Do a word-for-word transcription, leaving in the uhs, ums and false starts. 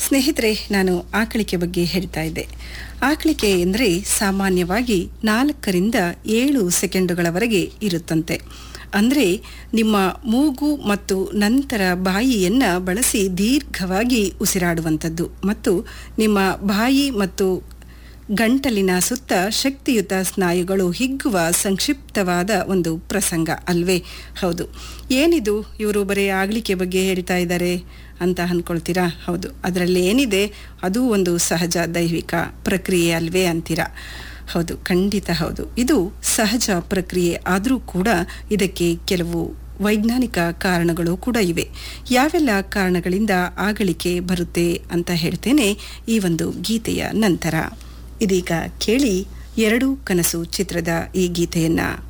ಸ್ನೇಹಿತರೆ, ನಾನು ಆಕಳಿಕೆ ಬಗ್ಗೆ ಹೇಳ್ತಾ ಇದ್ದೆ. ಆಕಳಿಕೆ ಎಂದರೆ ಸಾಮಾನ್ಯವಾಗಿ ನಾಲ್ಕರಿಂದ ಏಳು ಸೆಕೆಂಡುಗಳವರೆಗೆ ಇರುತ್ತಂತೆ. ಅಂದರೆ ನಿಮ್ಮ ಮೂಗು ಮತ್ತು ನಂತರ ಬಾಯಿಯನ್ನು ಬಳಸಿ ದೀರ್ಘವಾಗಿ ಉಸಿರಾಡುವಂಥದ್ದು ಮತ್ತು ನಿಮ್ಮ ಬಾಯಿ ಮತ್ತು ಗಂಟಲಿನ ಸುತ್ತ ಶಕ್ತಿಯುತ ಸ್ನಾಯುಗಳು ಹಿಗ್ಗುವ ಸಂಕ್ಷಿಪ್ತವಾದ ಒಂದು ಪ್ರಸಂಗ ಅಲ್ವೇ? ಹೌದು. ಏನಿದು, ಇವರು ಬರೀ ಆಕಳಿಕೆ ಬಗ್ಗೆ ಹೇಳ್ತಾ ಇದ್ದಾರೆ ಅಂತ ಅಂದ್ಕೊಳ್ತೀರಾ? ಹೌದು, ಅದರಲ್ಲಿ ಏನಿದೆ, ಅದು ಒಂದು ಸಹಜ ದೈವಿಕ ಪ್ರಕ್ರಿಯೆ ಅಲ್ವೇ ಅಂತೀರಾ? ಹೌದು, ಖಂಡಿತ ಹೌದು. ಇದು ಸಹಜ ಪ್ರಕ್ರಿಯೆ ಆದರೂ ಕೂಡ ಇದಕ್ಕೆ ಕೆಲವು ವೈಜ್ಞಾನಿಕ ಕಾರಣಗಳು ಕೂಡ ಇವೆ. ಯಾವೆಲ್ಲ ಕಾರಣಗಳಿಂದ ಆಕಳಿಕೆ ಬರುತ್ತೆ ಅಂತ ಹೇಳ್ತೇನೆ ಈ ಒಂದು ಗೀತೆಯ ನಂತರ. ಇದೀಗ ಕೇಳಿ ಎರಡು ಕನಸು ಚಿತ್ರದ ಈ ಗೀತೆಯನ್ನು.